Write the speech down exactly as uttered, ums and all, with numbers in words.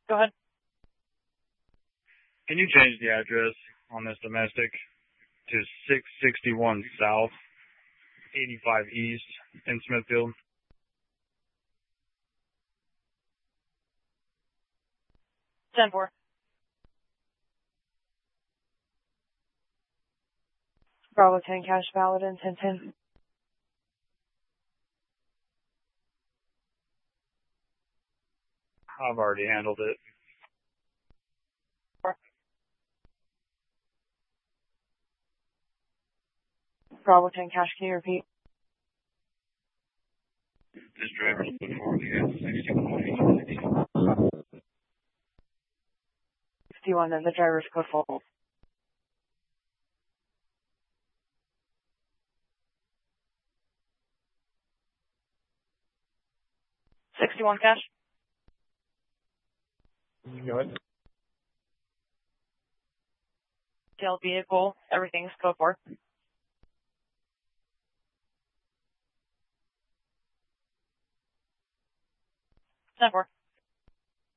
Go ahead. Can you change the address on this domestic to six sixty-one South, eighty-five East in Smithfield? ten four. Bravo ten cash valid and ten ten. I've already handled it. Bravo ten cash, can you repeat? This driver's put forward the sixty-one. sixty-one and the driver's code full. sixty-one cash. Go ahead. Tail vehicle, everything's code four. ten four.